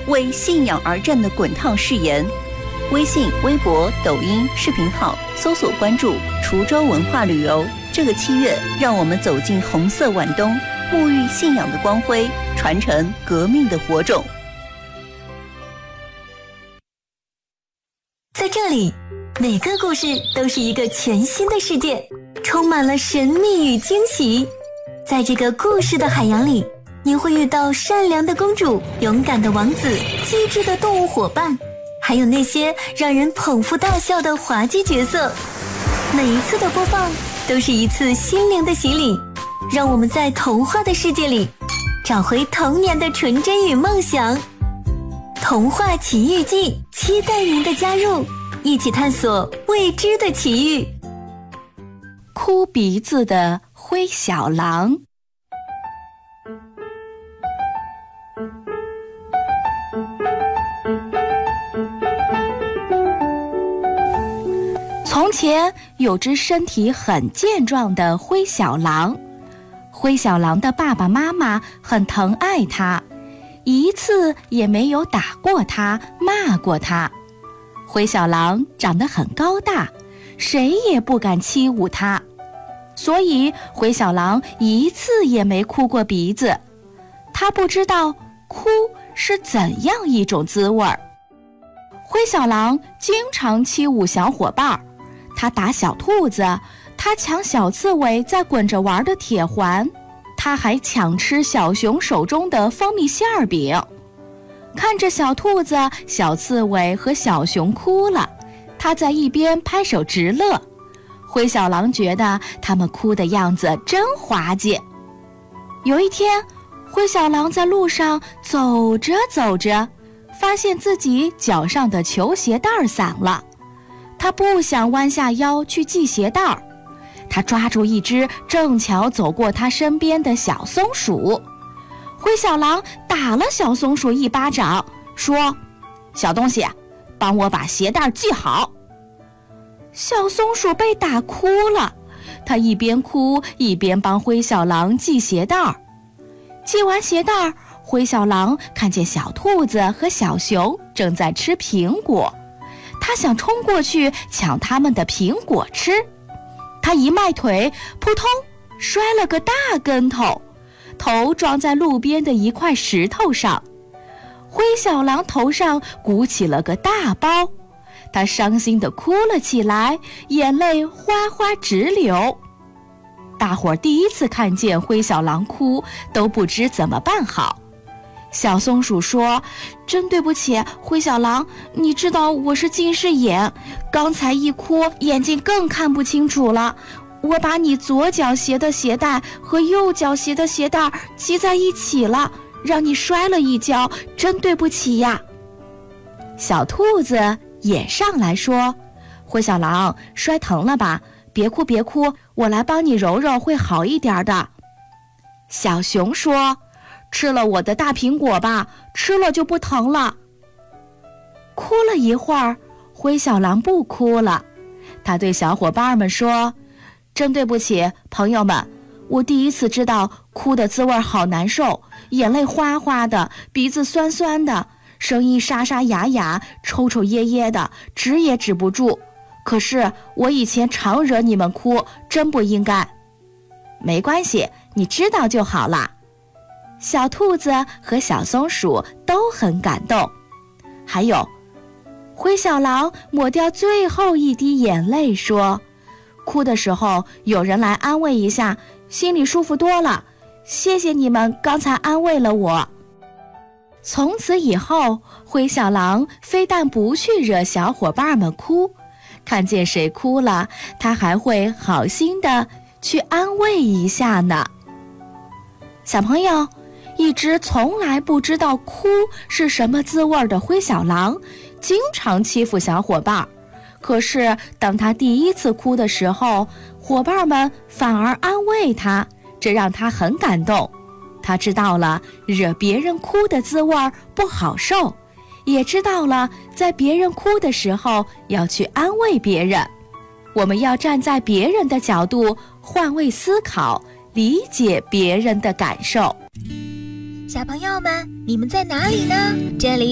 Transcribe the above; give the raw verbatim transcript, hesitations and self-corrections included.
为信仰而战的滚烫誓言。微信、微博、抖音、视频号搜索关注滁州文化旅游。这个七月，让我们走进红色晚冬，沐浴信仰的光辉，传承革命的火种。 在这里，每个故事都是一个全新的世界，充满了神秘与惊喜。在这个故事的海洋里，你会遇到善良的公主、勇敢的王子、机智的动物伙伴，还有那些让人捧腹大笑的滑稽角色。每一次的播放都是一次心灵的洗礼，让我们在童话的世界里找回童年的纯真与梦想。童话奇遇记，期待您的加入，一起探索未知的奇遇。 哭鼻子的灰小狼。从前有只身体很健壮的灰小狼，灰小狼的爸爸妈妈很疼爱它，一次也没有打过它、骂过它。灰小狼长得很高大，谁也不敢欺侮它，所以灰小狼一次也没哭过鼻子。他不知道哭是怎样一种滋味儿。灰小狼经常欺侮小伙伴，他打小兔子，他抢小刺猬在滚着玩的铁环，他还抢吃小熊手中的蜂蜜馅儿饼。看着小兔子、小刺猬和小熊哭了，他在一边拍手直乐。灰小狼觉得他们哭的样子真滑稽。有一天，灰小狼在路上走着走着，发现自己脚上的球鞋带散了。他不想弯下腰去系鞋带儿，他抓住一只正巧走过他身边的小松鼠。灰小狼打了小松鼠一巴掌，说：“小东西，帮我把鞋带系好。”小松鼠被打哭了，他一边哭一边帮灰小狼系鞋带儿。系完鞋带儿，灰小狼看见小兔子和小熊正在吃苹果，他想冲过去抢他们的苹果吃。他一迈腿，扑通摔了个大跟头，头撞在路边的一块石头上。灰小狼头上鼓起了个大包，他伤心地哭了起来，眼泪哗哗直流。大伙儿第一次看见灰小狼哭，都不知怎么办好。小松鼠说：“真对不起，灰小狼，你知道我是近视眼，刚才一哭眼睛更看不清楚了。我把你左脚鞋的鞋带和右脚鞋的鞋带系在一起了，让你摔了一跤，真对不起呀。”小兔子也上来说：“灰小狼，摔疼了吧？别哭别哭，我来帮你揉揉，会好一点的。”小熊说：“吃了我的大苹果吧，吃了就不疼了。”哭了一会儿，灰小狼不哭了。他对小伙伴们说：“真对不起，朋友们，我第一次知道哭的滋味好难受，眼泪哗哗的，鼻子酸酸的，声音沙沙哑哑，抽抽噎噎的，止也止不住。可是我以前常惹你们哭，真不应该。”没关系，你知道就好了。小兔子和小松鼠都很感动。还有，灰小狼抹掉最后一滴眼泪说：“哭的时候有人来安慰一下，心里舒服多了。谢谢你们刚才安慰了我。”从此以后，灰小狼非但不去惹小伙伴们哭，看见谁哭了，他还会好心的去安慰一下呢。小朋友，一只从来不知道哭是什么滋味的灰小狼，经常欺负小伙伴。可是当他第一次哭的时候，伙伴们反而安慰他，这让他很感动。他知道了惹别人哭的滋味不好受，也知道了在别人哭的时候要去安慰别人。我们要站在别人的角度，换位思考，理解别人的感受。 小朋友们，你们在哪里呢？这里